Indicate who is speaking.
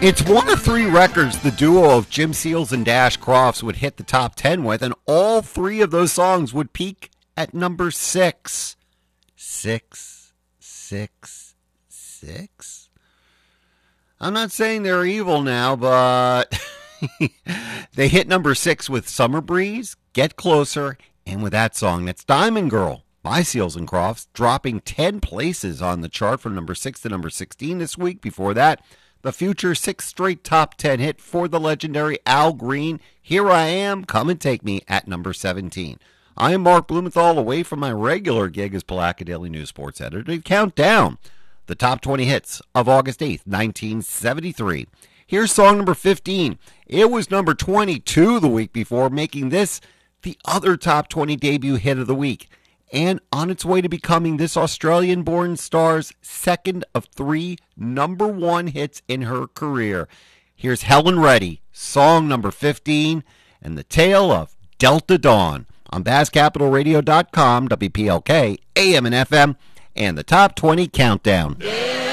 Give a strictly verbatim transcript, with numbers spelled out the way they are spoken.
Speaker 1: It's one of three records the duo of Jim Seals and Dash Crofts would hit the top ten with, and all three of those songs would peak at number six. Six, six, six. I'm not saying they're evil now, but they hit number six with Summer Breeze, Get Closer, and with that song, that's Diamond Girl by Seals and Crofts, dropping ten places on the chart from number six to number sixteen this week. Before that, the future sixth straight top ten hit for the legendary Al Green, Here I Am, Come and Take Me, at number seventeen. I am Mark Blumenthal, away from my regular gig as Palaca Daily News sports editor, to count down the top twenty hits of August eighth, nineteen seventy-three. Here's song number fifteen. It was number twenty-two the week before, making this the other top twenty debut hit of the week, and on its way to becoming this Australian-born star's second of three number one hits in her career. Here's Helen Reddy, song number fifteen, and the tale of Delta Dawn on Bass Capital Radio dot com, W P L K, A M and F M, and the Top twenty Countdown. Yeah.